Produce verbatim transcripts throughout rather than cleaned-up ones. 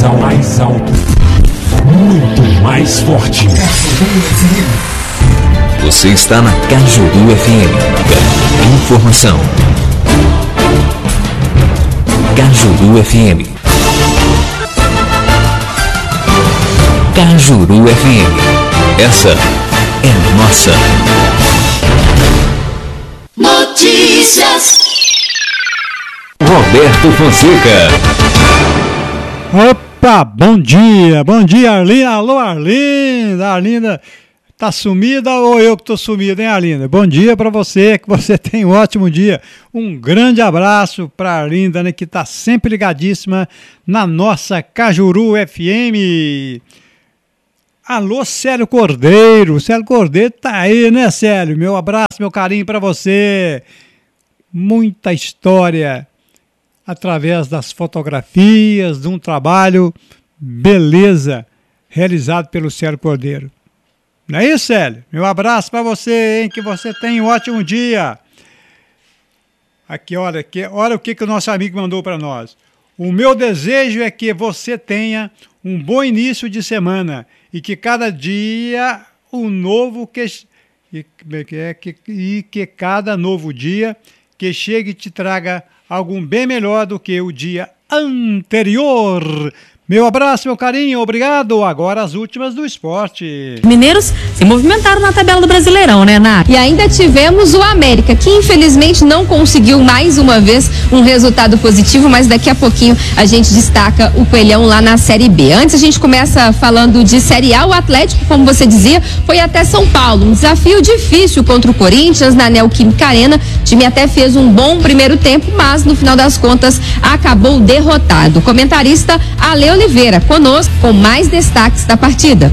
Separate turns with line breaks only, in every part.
mais alto, mais alto, muito mais forte.
Você está na Cajuru F M. Informação. Cajuru F M. Cajuru F M. Essa é nossa.
Notícias.
Roberto Fonseca.
Opa, bom dia, bom dia, Arlinda. Alô, Arlinda, Arlinda. Tá sumida ou eu que tô sumida, hein, Arlinda? Bom dia para você, que você tenha um ótimo dia. Um grande abraço para Arlinda, né, que tá sempre ligadíssima na nossa Cajuru F M. Alô, Célio Cordeiro. Célio Cordeiro tá aí, né, Célio? Meu abraço, meu carinho para você. Muita história através das fotografias de um trabalho beleza realizado pelo Célio Cordeiro. Não é isso, Célio? Meu abraço para você, hein? Que você tenha um ótimo dia. Aqui, olha, aqui, olha o que, que o nosso amigo mandou para nós. O meu desejo é que você tenha um bom início de semana e que cada dia um novo que, e, que, e que cada novo dia que chegue e te traga algo bem melhor do que o dia anterior. Meu abraço, meu carinho, obrigado. Agora as últimas do esporte.
Mineiros se movimentaram na tabela do Brasileirão, né, Nath?
E ainda tivemos o América, que infelizmente não conseguiu mais uma vez um resultado positivo, mas daqui a pouquinho a gente destaca o Coelhão lá na Série B. Antes a gente começa falando de Série A, o Atlético, como você dizia, foi até São Paulo. Um desafio difícil contra o Corinthians na Neoquímica Arena. O time até fez um bom primeiro tempo, mas no final das contas acabou derrotado. O comentarista Ale Oliveira, conosco com mais destaques da partida.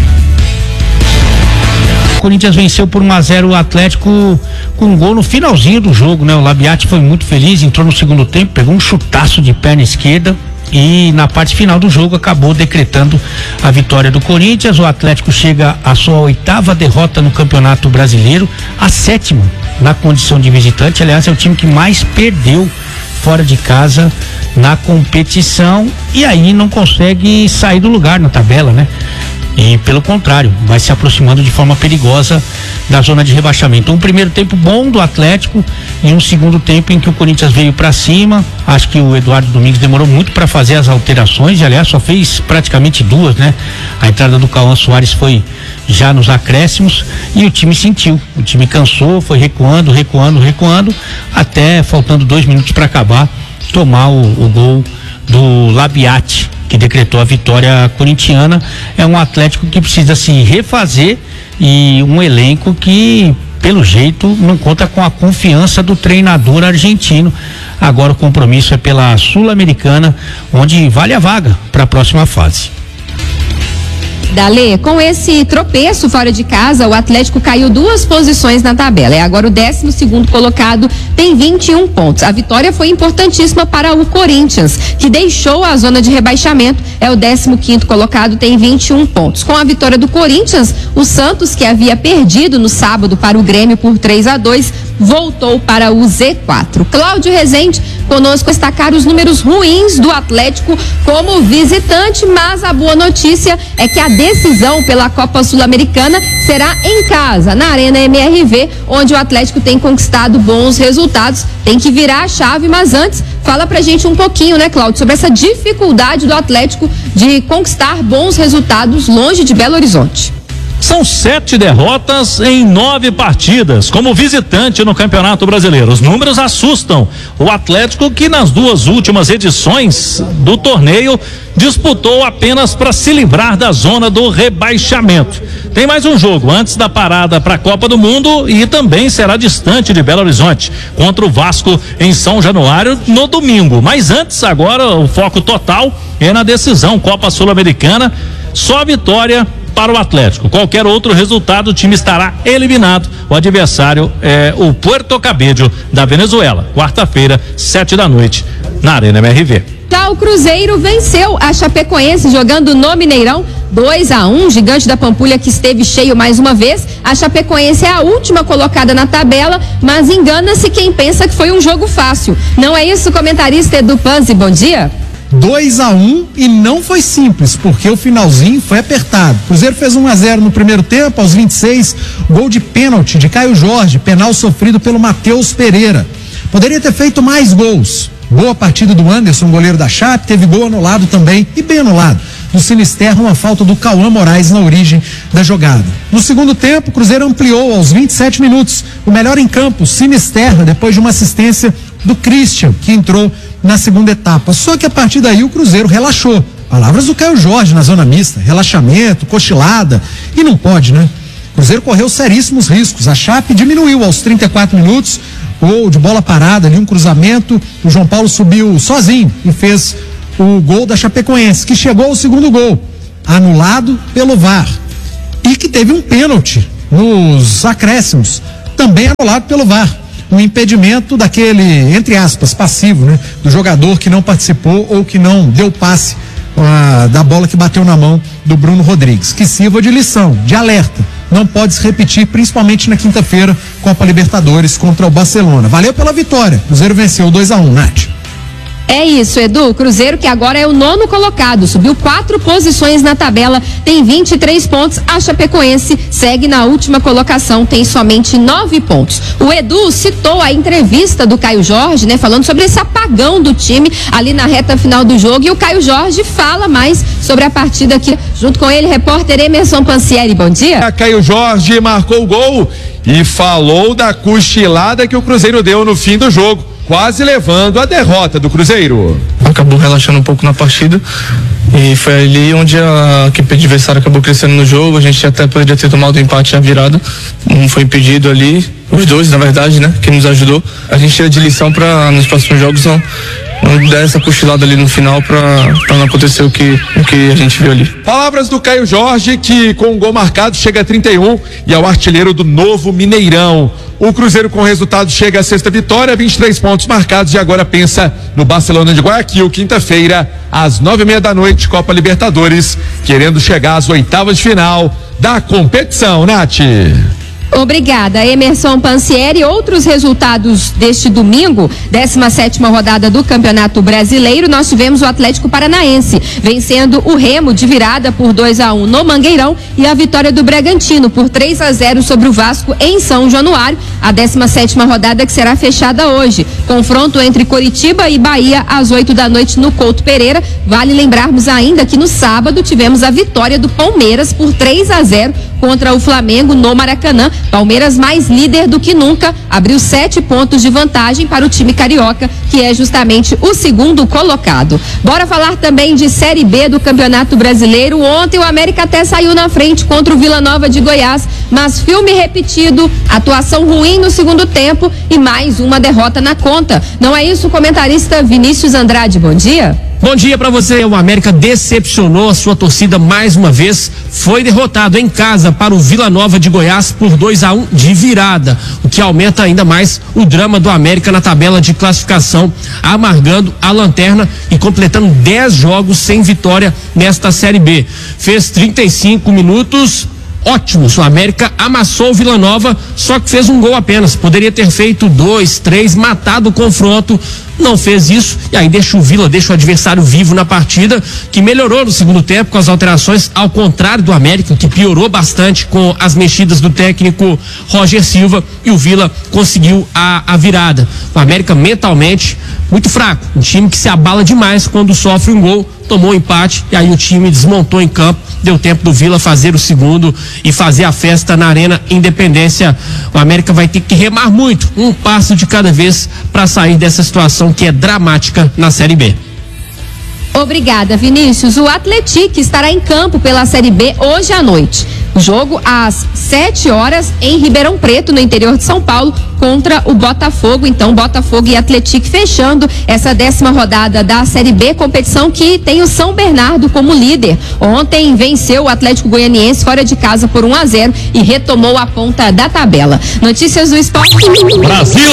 O Corinthians venceu por um a zero o Atlético com um gol no finalzinho do jogo, né? O Labiati foi muito feliz, entrou no segundo tempo, pegou um chutaço de perna esquerda e na parte final do jogo acabou decretando a vitória do Corinthians. O Atlético chega à sua oitava derrota no Campeonato Brasileiro, a sétima na condição de visitante. Aliás, é o time que mais perdeu fora de casa na competição e aí não consegue sair do lugar na tabela, né? E pelo contrário, vai se aproximando de forma perigosa da zona de rebaixamento. Um primeiro tempo bom do Atlético e um segundo tempo em que o Corinthians veio para cima. Acho que o Eduardo Domingues demorou muito para fazer as alterações e aliás só fez praticamente duas, né? A entrada do Cauã Soares foi já nos acréscimos e o time sentiu, o time cansou, foi recuando, recuando, recuando, até faltando dois minutos para acabar, tomar o, o gol do Labiati, que decretou a vitória corintiana. É um Atlético que precisa se refazer e um elenco que, pelo jeito, não conta com a confiança do treinador argentino. Agora o compromisso é pela Sul-Americana, onde vale a vaga para a próxima fase.
Dale, com esse tropeço fora de casa, o Atlético caiu duas posições na tabela. É agora o décimo segundo colocado, tem vinte e um pontos. A vitória foi importantíssima para o Corinthians, que deixou a zona de rebaixamento. É o décimo quinto colocado, tem vinte e um pontos. Com a vitória do Corinthians, o Santos, que havia perdido no sábado para o Grêmio por três a dois, voltou para o Z quatro. Cláudio Rezende, conosco, destacar os números ruins do Atlético como visitante, mas a boa notícia é que a decisão pela Copa Sul-Americana será em casa, na Arena M R V, onde o Atlético tem conquistado bons resultados. Tem que virar a chave, mas antes, fala pra gente um pouquinho, né, Cláudio, sobre essa dificuldade do Atlético de conquistar bons resultados longe de Belo Horizonte.
São sete derrotas em nove partidas como visitante no Campeonato Brasileiro. Os números assustam. O Atlético, que nas duas últimas edições do torneio disputou apenas para se livrar da zona do rebaixamento. Tem mais um jogo antes da parada para a Copa do Mundo e também será distante de Belo Horizonte, contra o Vasco em São Januário no domingo. Mas antes, agora o foco total é na decisão Copa Sul-Americana. Só a vitória para o Atlético. Qualquer outro resultado, o time estará eliminado. O adversário é o Puerto Cabello da Venezuela. Quarta-feira, sete da noite, na Arena M R V.
Já o Cruzeiro venceu a Chapecoense jogando no Mineirão, dois a um, Gigante da Pampulha que esteve cheio mais uma vez. A Chapecoense é a última colocada na tabela, mas engana-se quem pensa que foi um jogo fácil. Não é isso, comentarista Edu Panzi, bom dia?
dois a um e não foi simples, porque o finalzinho foi apertado. O Cruzeiro fez um a zero no primeiro tempo, aos vinte e seis, gol de pênalti de Caio Jorge, penal sofrido pelo Matheus Pereira. Poderia ter feito mais gols. Boa partida do Anderson, goleiro da Chape, teve gol anulado também, e bem anulado, do Sinisterra, uma falta do Cauã Moraes na origem da jogada. No segundo tempo, o Cruzeiro ampliou aos vinte e sete minutos. O melhor em campo, Sinisterra, depois de uma assistência do Christian, que entrou na segunda etapa. Só que a partir daí o Cruzeiro relaxou. Palavras do Caio Jorge na zona mista, relaxamento, cochilada, e não pode, né? O Cruzeiro correu seríssimos riscos. A Chape diminuiu aos trinta e quatro minutos, gol de bola parada ali, um cruzamento, o João Paulo subiu sozinho e fez o gol da Chapecoense, que chegou ao segundo gol, anulado pelo V A R, e que teve um pênalti nos acréscimos, também anulado pelo V A R. Um impedimento daquele, entre aspas, passivo, né? Do jogador que não participou ou que não deu passe uh, da bola que bateu na mão do Bruno Rodrigues. Que sirva de lição, de alerta. Não pode se repetir, principalmente na quinta-feira, Copa Libertadores contra o Barcelona. Valeu pela vitória. Cruzeiro venceu dois a um, Nath.
É isso, Edu. Cruzeiro, que agora é o nono colocado, subiu quatro posições na tabela, tem vinte e três pontos. A Chapecoense segue na última colocação, tem somente nove pontos. O Edu citou a entrevista do Caio Jorge, né, falando sobre esse apagão do time ali na reta final do jogo, e o Caio Jorge fala mais sobre a partida aqui. Junto com ele, repórter Emerson Pansieri. Bom dia.
Caio Jorge marcou o gol e falou da cochilada que o Cruzeiro deu no fim do jogo, quase levando a derrota do Cruzeiro.
Acabou relaxando um pouco na partida e foi ali onde a equipe adversária acabou crescendo no jogo. A gente até poderia ter tomado o empate na virada, não foi impedido ali, os dois na verdade, né, que nos ajudou. A gente tira de lição para nos próximos jogos não, não dar essa cochilada ali no final para não acontecer o que, o que a gente viu ali.
Palavras do Caio Jorge, que com um gol marcado chega a trinta e um e é o artilheiro do novo Mineirão. O Cruzeiro com o resultado chega à sexta vitória, vinte e três pontos marcados, e agora pensa no Barcelona de Guayaquil, quinta-feira, às nove e meia da noite, Copa Libertadores, querendo chegar às oitavas de final da competição, Nath.
Obrigada, Emerson Pansieri. Outros resultados deste domingo, décima sétima rodada do Campeonato Brasileiro, nós tivemos o Atlético Paranaense vencendo o Remo de virada por dois a um no Mangueirão, e a vitória do Bragantino por três a zero sobre o Vasco em São Januário, a décima sétima rodada que será fechada hoje. Confronto entre Coritiba e Bahia às oito da noite no Couto Pereira. Vale lembrarmos ainda que no sábado tivemos a vitória do Palmeiras por três a zero contra o Flamengo no Maracanã. Palmeiras mais líder do que nunca, abriu sete pontos de vantagem para o time carioca, que é justamente o segundo colocado. Bora falar também de Série B do Campeonato Brasileiro. Ontem o América até saiu na frente contra o Vila Nova de Goiás, mas filme repetido, atuação ruim no segundo tempo e mais uma derrota na conta. Não é isso, comentarista Vinícius Andrade? Bom dia.
Bom dia para você. O América decepcionou a sua torcida mais uma vez, foi derrotado em casa para o Vila Nova de Goiás por dois a um de virada, o que aumenta ainda mais o drama do América na tabela de classificação, amargando a lanterna e completando dez jogos sem vitória nesta Série B. Fez trinta e cinco minutos ótimos, o América amassou o Vila Nova, só que fez um gol apenas, poderia ter feito dois, três, matado o confronto, não fez isso, e aí deixa o Vila, deixa o adversário vivo na partida, que melhorou no segundo tempo com as alterações, ao contrário do América, que piorou bastante com as mexidas do técnico Roger Silva, e o Vila conseguiu a, a virada. O América mentalmente muito fraco, um time que se abala demais quando sofre um gol, tomou um empate, e aí o time desmontou em campo, deu tempo do Vila fazer o segundo e fazer a festa na Arena Independência. O América vai ter que remar muito, um passo de cada vez, para sair dessa situação que é dramática na Série B.
Obrigada, Vinícius. O Atlético estará em campo pela Série B hoje à noite. Jogo às sete horas em Ribeirão Preto, no interior de São Paulo, contra o Botafogo. Então, Botafogo e Atlético fechando essa décima rodada da Série B, competição que tem o São Bernardo como líder. Ontem venceu o Atlético Goianiense fora de casa por um a zero e retomou a ponta da tabela. Notícias do esporte.
Brasil!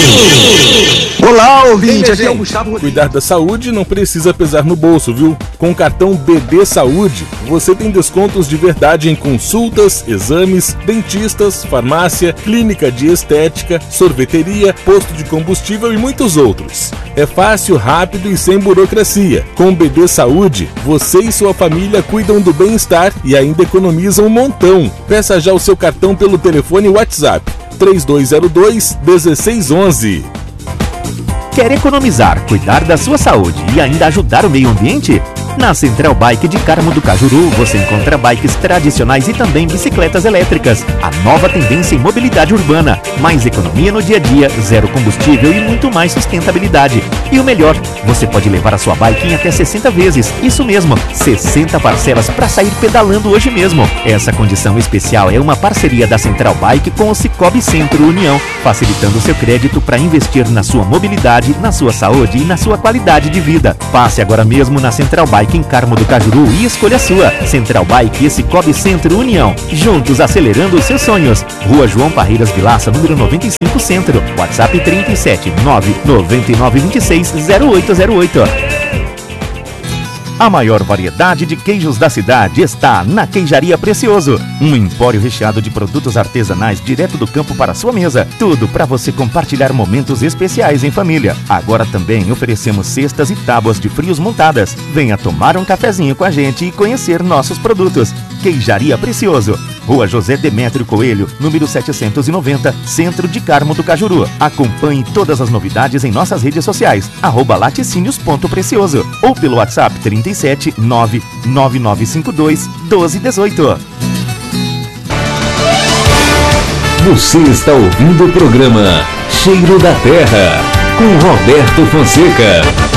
Olá, ouvinte, aqui é o Gustavo. Cuidar da saúde não precisa pesar no bolso, viu? Com o cartão B D Saúde, você tem descontos de verdade em consultas consultas, exames, dentistas, farmácia, clínica de estética, sorveteria, posto de combustível e muitos outros. É fácil, rápido e sem burocracia. Com o B D Saúde, você e sua família cuidam do bem-estar e ainda economizam um montão. Peça já o seu cartão pelo telefone WhatsApp três dois zero dois, um seis um um.
Quer economizar, cuidar da sua saúde e ainda ajudar o meio ambiente? Na Central Bike de Carmo do Cajuru, você encontra bikes tradicionais e também bicicletas elétricas. A nova tendência em mobilidade urbana. Mais economia no dia a dia, zero combustível e muito mais sustentabilidade. E o melhor, você pode levar a sua bike em até sessenta vezes. Isso mesmo, sessenta parcelas para sair pedalando hoje mesmo. Essa condição especial é uma parceria da Central Bike com o Cicobi Centro União, facilitando seu crédito para investir na sua mobilidade, na sua saúde e na sua qualidade de vida. Passe agora mesmo na Central Bike em Carmo do Cajuru e escolha a sua. Central Bike e Cicobi Centro União. Juntos acelerando os seus sonhos. Rua João Parreiras Vilaça, número noventa e cinco, Centro. WhatsApp trinta e sete, nove nove nove dois seis, zero oito zero oito. A maior variedade de queijos da cidade está na Queijaria Precioso. Um empório recheado de produtos artesanais direto do campo para a sua mesa. Tudo para você compartilhar momentos especiais em família. Agora também oferecemos cestas e tábuas de frios montadas. Venha tomar um cafezinho com a gente e conhecer nossos produtos. Queijaria Precioso. Rua José Demétrio Coelho, número setecentos e noventa, Centro de Carmo do Cajuru. Acompanhe todas as novidades em nossas redes sociais, arroba laticínios.precioso ou pelo WhatsApp trinta e sete, nove nove nove cinco dois, doze dezoito.
Você está ouvindo o programa Cheiro da Terra, com Roberto Fonseca.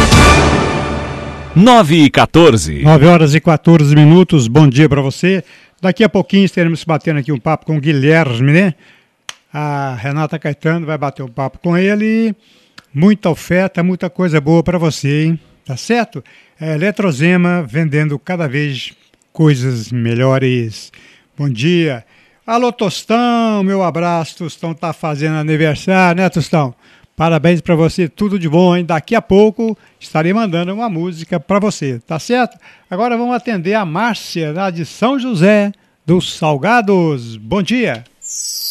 nove e quatorze.
nove horas e quatorze minutos, bom dia para você. Daqui a pouquinho estaremos batendo aqui um papo com o Guilherme, né? A Renata Caetano vai bater um papo com ele. Muita oferta, muita coisa boa para você, hein? Tá certo? É Eletrozema vendendo cada vez coisas melhores. Bom dia. Alô, Tostão, meu abraço. Tostão tá fazendo aniversário, né, Tostão? Parabéns para você, tudo de bom, hein? Daqui a pouco estarei mandando uma música para você, tá certo? Agora vamos atender a Márcia, lá de São José dos Salgados. Bom dia.